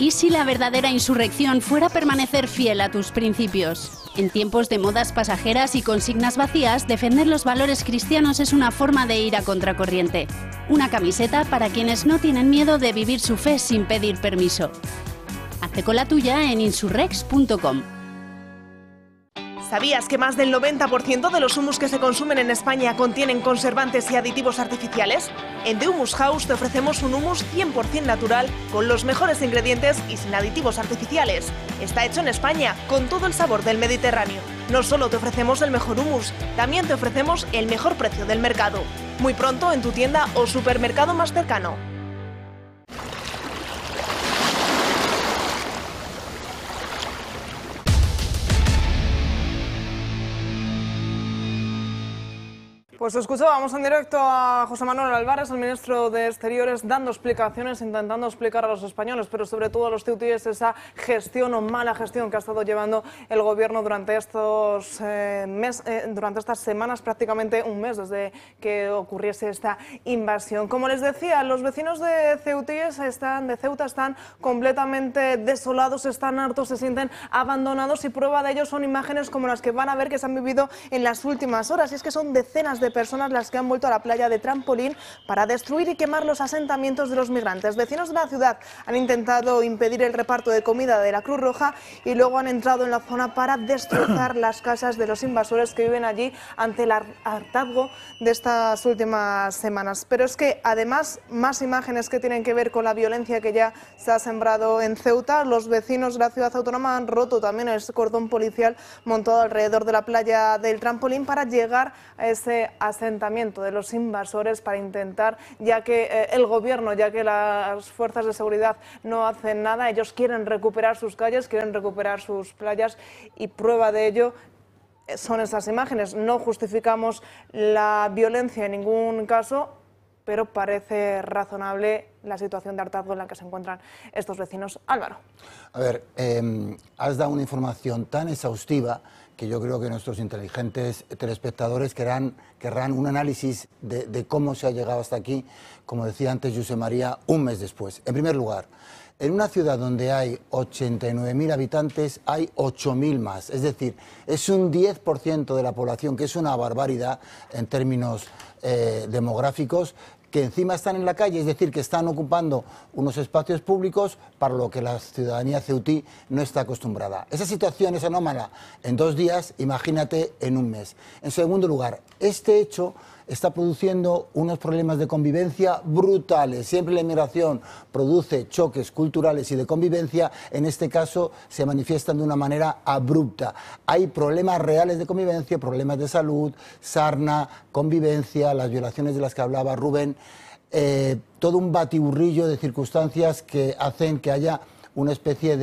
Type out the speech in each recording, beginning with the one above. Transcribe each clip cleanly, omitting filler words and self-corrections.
¿Y si la verdadera insurrección fuera permanecer fiel a tus principios? En tiempos de modas pasajeras y consignas vacías, defender los valores cristianos es una forma de ir a contracorriente. Una camiseta para quienes no tienen miedo de vivir su fe sin pedir permiso. Hazte con la tuya en insurrex.com. ¿Sabías que más del 90% de los humus que se consumen en España contienen conservantes y aditivos artificiales? En The Humus House te ofrecemos un humus 100% natural, con los mejores ingredientes y sin aditivos artificiales. Está hecho en España, con todo el sabor del Mediterráneo. No solo te ofrecemos el mejor humus, también te ofrecemos el mejor precio del mercado. Muy pronto en tu tienda o supermercado más cercano. Pues escuchábamos en directo a José Manuel Álvarez, el ministro de Exteriores, dando explicaciones, intentando explicar a los españoles, pero sobre todo a los ceutíes, esa gestión o mala gestión que ha estado llevando el gobierno durante durante estas semanas, prácticamente un mes desde que ocurriese esta invasión. Como les decía, los vecinos de Ceuta están completamente desolados, están hartos, se sienten abandonados, y prueba de ello son imágenes como las que van a ver que se han vivido en las últimas horas. Y es que son decenas de personas las que han vuelto a la playa de Trampolín para destruir y quemar los asentamientos de los migrantes. Vecinos de la ciudad han intentado impedir el reparto de comida de la Cruz Roja y luego han entrado en la zona para destrozar las casas de los invasores que viven allí ante el hartazgo de estas últimas semanas. Pero es que además, más imágenes que tienen que ver con la violencia que ya se ha sembrado en Ceuta. Los vecinos de la ciudad autónoma han roto también el cordón policial montado alrededor de la playa del Trampolín para llegar a ese asentamiento de los invasores, para intentar, ya que el gobierno, ya que las fuerzas de seguridad no hacen nada, ellos quieren recuperar sus calles, quieren recuperar sus playas, y prueba de ello son esas imágenes. No justificamos la violencia en ningún caso, pero parece razonable la situación de hartazgo en la que se encuentran estos vecinos. Álvaro. A ver, has dado una información tan exhaustiva que yo creo que nuestros inteligentes telespectadores querrán un análisis de cómo se ha llegado hasta aquí, como decía antes José María, un mes después. En primer lugar, en una ciudad donde hay 89.000 habitantes, hay 8.000 más. Es decir, es un 10% de la población, que es una barbaridad en términos demográficos, que encima están en la calle, es decir, que están ocupando unos espacios públicos para lo que la ciudadanía ceutí no está acostumbrada. Esa situación es anómala en 2 días, imagínate en un mes. En segundo lugar, este hecho está produciendo unos problemas de convivencia brutales. Siempre la inmigración produce choques culturales y de convivencia, en este caso se manifiestan de una manera abrupta. Hay problemas reales de convivencia, problemas de salud, sarna, convivencia, las violaciones de las que hablaba Rubén, todo un batiburrillo de circunstancias que hacen que haya una especie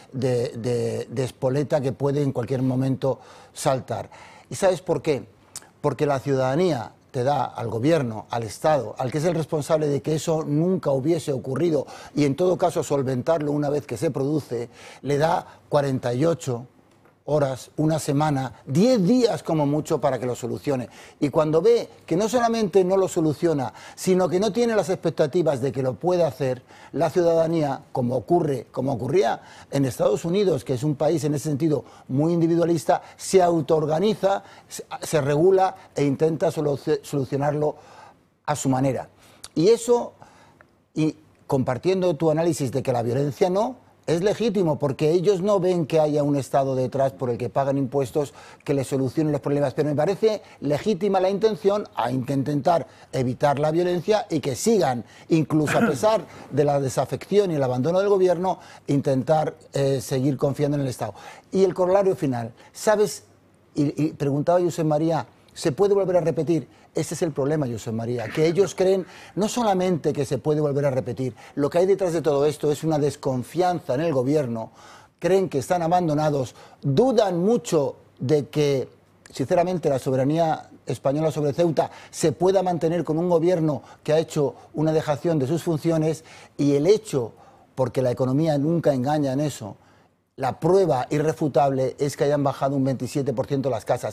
de espoleta que puede en cualquier momento saltar. ¿Y sabes por qué? Porque la ciudadanía te da al gobierno, al Estado, al que es el responsable de que eso nunca hubiese ocurrido y en todo caso solventarlo una vez que se produce, le da 48 horas, una semana, 10 días como mucho para que lo solucione. Y cuando ve que no solamente no lo soluciona, sino que no tiene las expectativas de que lo pueda hacer, la ciudadanía, como ocurría en Estados Unidos, que es un país en ese sentido muy individualista, se autoorganiza, se regula e intenta solucionarlo a su manera. Y eso, y compartiendo tu análisis de que la violencia no, es legítimo, porque ellos no ven que haya un Estado detrás por el que pagan impuestos que les solucione los problemas, pero me parece legítima la intención a intentar evitar la violencia y que sigan, incluso a pesar de la desafección y el abandono del gobierno, intentar seguir confiando en el Estado. Y el corolario final, ¿sabes? Y preguntaba José María, ¿se puede volver a repetir? Ese es el problema, José María, que ellos creen no solamente que se puede volver a repetir, lo que hay detrás de todo esto es una desconfianza en el gobierno, creen que están abandonados, dudan mucho de que, sinceramente, la soberanía española sobre Ceuta se pueda mantener con un gobierno que ha hecho una dejación de sus funciones, y el hecho, porque la economía nunca engaña en eso, la prueba irrefutable es que hayan bajado un 27% las casas.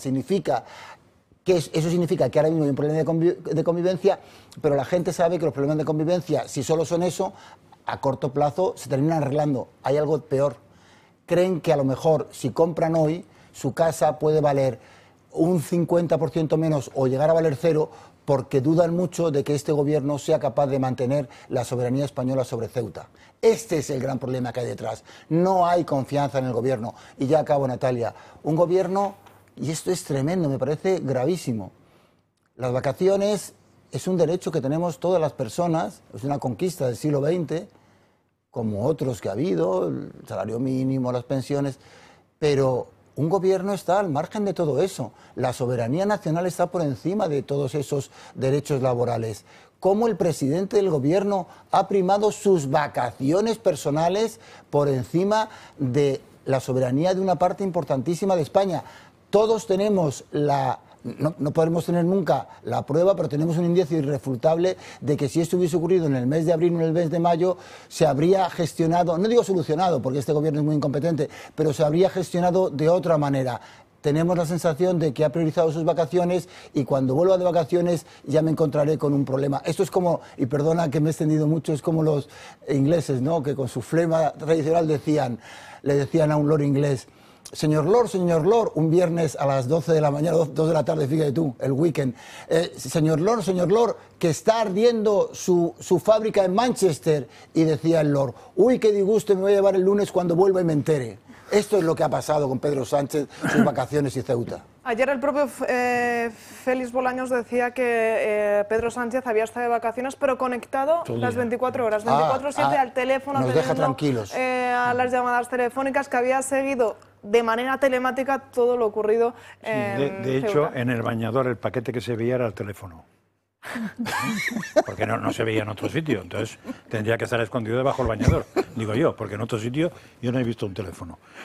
Eso significa que ahora mismo hay un problema de convivencia, pero la gente sabe que los problemas de convivencia, si solo son eso, a corto plazo se terminan arreglando. Hay algo peor. Creen que a lo mejor si compran hoy, su casa puede valer un 50% menos o llegar a valer cero, porque dudan mucho de que este gobierno sea capaz de mantener la soberanía española sobre Ceuta. Este es el gran problema que hay detrás. No hay confianza en el gobierno. Y ya acabo, Natalia. Un gobierno, y esto es tremendo, me parece gravísimo. Las vacaciones es un derecho que tenemos todas las personas, es una conquista del siglo XX, como otros que ha habido, el salario mínimo, las pensiones, pero un gobierno está al margen de todo eso. La soberanía nacional está por encima de todos esos derechos laborales. ¿Cómo el presidente del gobierno ha primado sus vacaciones personales por encima de la soberanía de una parte importantísima de España? Todos tenemos no podremos tener nunca la prueba, pero tenemos un índice irrefutable de que si esto hubiese ocurrido en el mes de abril o en el mes de mayo, se habría gestionado, no digo solucionado, porque este gobierno es muy incompetente, pero se habría gestionado de otra manera. Tenemos la sensación de que ha priorizado sus vacaciones y cuando vuelva de vacaciones ya me encontraré con un problema. Esto es como, y perdona que me he extendido mucho, es como los ingleses, ¿no?, que con su flema tradicional le decían a un lord inglés: señor Lord, un viernes a las 12 de la mañana, 2 de la tarde, fíjate tú, el weekend. Señor Lord, que está ardiendo su fábrica en Manchester. Y decía el Lord: uy, qué disgusto, me voy a llevar el lunes cuando vuelva y me entere. Esto es lo que ha pasado con Pedro Sánchez, sus vacaciones y Ceuta. Ayer el propio Félix Bolaños decía que Pedro Sánchez había estado de vacaciones, pero conectado las 24 horas, 24/7 al teléfono, nos deja tranquilos. A las llamadas telefónicas, que había seguido de manera telemática todo lo ocurrido en de hecho, Ceuta. en el bañador el paquete que se veía era el teléfono. Porque no se veía en otro sitio, entonces tendría que estar escondido debajo del bañador, digo yo, porque en otro sitio yo no he visto un teléfono.